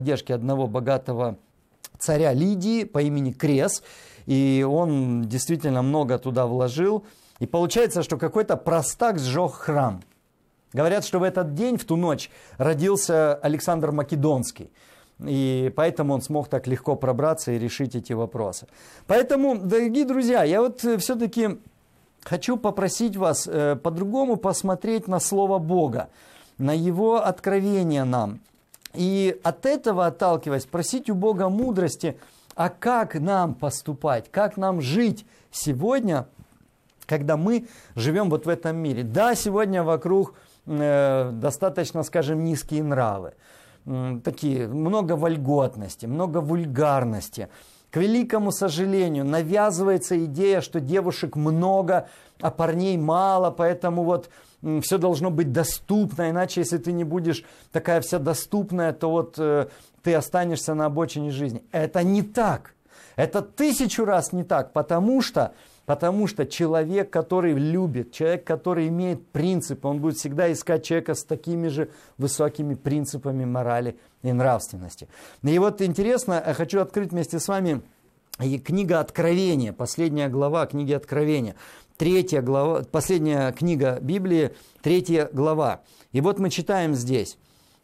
поддержки одного богатого царя Лидии по имени Крес, и он действительно много туда вложил. И получается, что какой-то простак сжег храм. Говорят, что в этот день, в ту ночь, родился Александр Македонский. И поэтому он смог так легко пробраться и решить эти вопросы. Поэтому, дорогие друзья, я вот все-таки хочу попросить вас по-другому посмотреть на Слово Бога, на Его откровение нам. И от этого отталкиваясь, просить у Бога мудрости, а как нам поступать, как нам жить сегодня, когда мы живем вот в этом мире. Да, сегодня вокруг достаточно, скажем, низкие нравы, такие, много вольготности, много вульгарности. К великому сожалению, навязывается идея, что девушек много, а парней мало, поэтому вот все должно быть доступно, иначе если ты не будешь такая вся доступная, то вот ты останешься на обочине жизни. Это не так. Это 1000 раз не так, потому что человек, который любит, человек, который имеет принципы, он будет всегда искать человека с такими же высокими принципами морали и нравственности. И вот интересно, я хочу открыть вместе с вами книга Откровения, последняя глава книги Откровения, 3 глава, последняя книга Библии, 3 глава. И вот мы читаем здесь.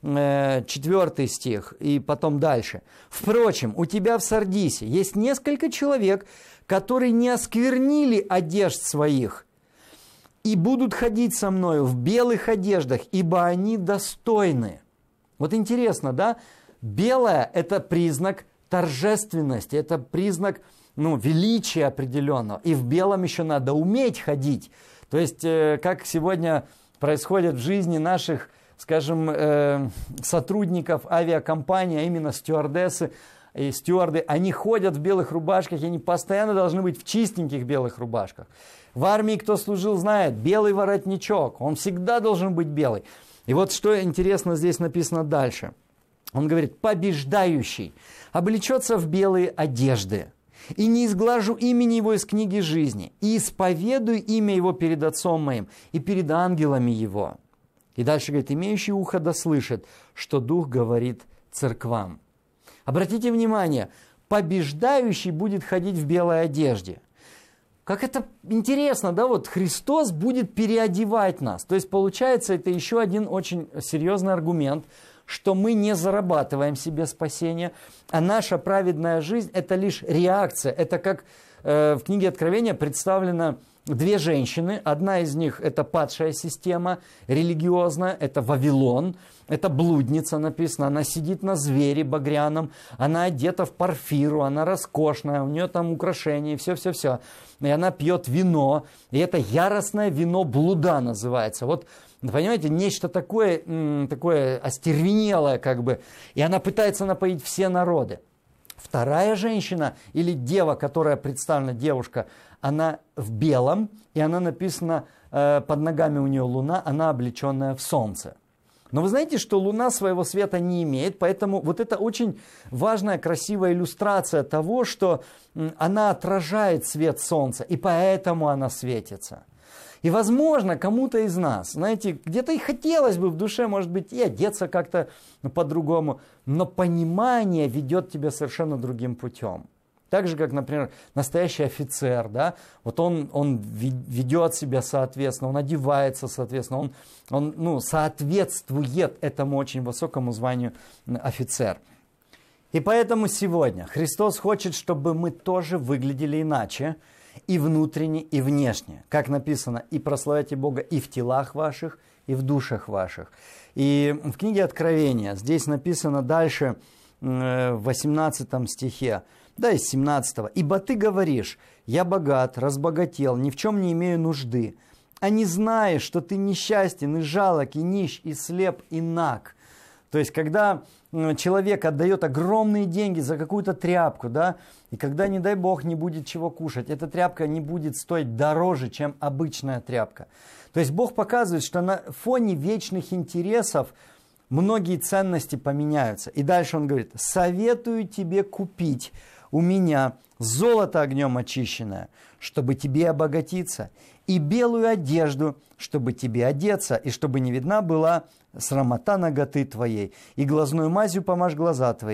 4 стих и потом дальше. «Впрочем, у тебя в Сардисе есть несколько человек, которые не осквернили одежд своих и будут ходить со мною в белых одеждах, ибо они достойны». Вот интересно, да? Белое – это признак торжественности, это признак величия определенного. И в белом еще надо уметь ходить. То есть, как сегодня происходит в жизни наших, скажем, сотрудников авиакомпании, а именно стюардессы и стюарды, они ходят в белых рубашках, и они постоянно должны быть в чистеньких белых рубашках. В армии, кто служил, знает, белый воротничок, он всегда должен быть белый. И вот что интересно здесь написано дальше. Он говорит, побеждающий облечется в белые одежды, и не изглажу имени его из книги жизни, и исповедую имя его перед Отцом моим и перед ангелами его. И дальше говорит, имеющий ухо да слышит, что Дух говорит церквам. Обратите внимание, побеждающий будет ходить в белой одежде. Как это интересно, да, вот Христос будет переодевать нас. То есть получается, это еще один очень серьезный аргумент, что мы не зарабатываем себе спасение, а наша праведная жизнь – это лишь реакция. Это как в книге Откровения представлено 2 женщины. Одна из них – это падшая система религиозная, это Вавилон, это блудница написано. Она сидит на звере багряном, она одета в парфиру, она роскошная, у нее там украшения и все-все-все. И она пьет вино, и это яростное вино блуда называется. Вот, понимаете, нечто такое остервенелое как бы, и она пытается напоить все народы. Вторая женщина или дева, которая представлена, девушка, она в белом, и она написана, под ногами у нее луна, она облеченная в солнце. Но вы знаете, что луна своего света не имеет, поэтому вот это очень важная, красивая иллюстрация того, что она отражает свет солнца, и поэтому она светится. И, возможно, кому-то из нас, знаете, где-то и хотелось бы в душе, может быть, и одеться как-то по-другому, но понимание ведет тебя совершенно другим путем. Так же, как, например, настоящий офицер, да, вот он ведет себя соответственно, он одевается соответственно, он соответствует этому очень высокому званию офицер. И поэтому сегодня Христос хочет, чтобы мы тоже выглядели иначе, и внутренне, и внешне. Как написано, и прославляйте Бога и в телах ваших, и в душах ваших. И в книге Откровения, здесь написано дальше, в 18 стихе, да, из 17. «Ибо ты говоришь, я богат, разбогател, ни в чем не имею нужды, а не знаешь, что ты несчастен, и жалок, и нищ, и слеп, и наг». То есть, когда человек отдает огромные деньги за какую-то тряпку, да, и когда, не дай бог, не будет чего кушать, эта тряпка не будет стоить дороже, чем обычная тряпка. То есть, Бог показывает, что на фоне вечных интересов многие ценности поменяются. И дальше Он говорит, советую тебе купить у меня золото огнем очищенное, чтобы тебе обогатиться, и белую одежду, чтобы тебе одеться, и чтобы не видна была срамота наготы твоей, и глазной мазью помажь глаза твои,